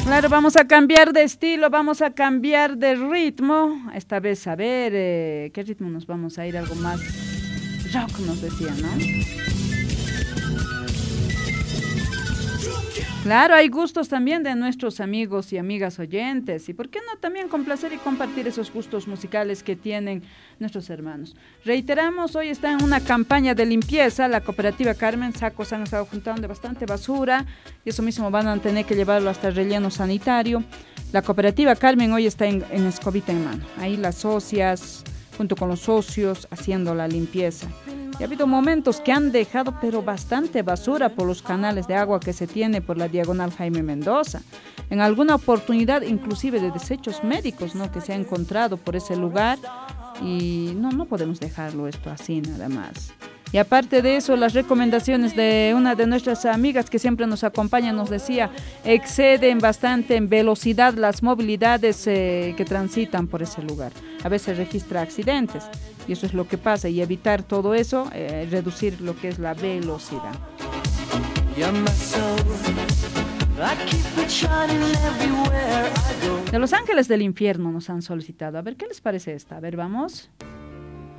Claro, vamos a cambiar de estilo, vamos a cambiar de ritmo. Esta vez, a ver, ¿qué ritmo nos vamos a ir? Algo más rock, nos decía, ¿no? Claro, hay gustos también de nuestros amigos y amigas oyentes. ¿Y por qué no también complacer y compartir esos gustos musicales que tienen nuestros hermanos? Reiteramos, hoy está en una campaña de limpieza. La cooperativa Carmen, sacos han estado juntando de bastante basura y eso mismo van a tener que llevarlo hasta el relleno sanitario. La cooperativa Carmen hoy está en escobita en mano. Ahí las socias, junto con los socios, haciendo la limpieza. Y ha habido momentos que han dejado pero bastante basura por los canales de agua que se tiene por la diagonal Jaime Mendoza. En alguna oportunidad inclusive de desechos médicos, ¿no?, que se ha encontrado por ese lugar y no podemos dejarlo esto así nada más. Y aparte de eso, las recomendaciones de una de nuestras amigas que siempre nos acompaña nos decía, exceden bastante en velocidad las movilidades que transitan por ese lugar. A veces registra accidentes y eso es lo que pasa, y evitar todo eso, reducir lo que es la velocidad. De Los Ángeles del Infierno nos han solicitado. A ver, ¿qué les parece esta? A ver, vamos.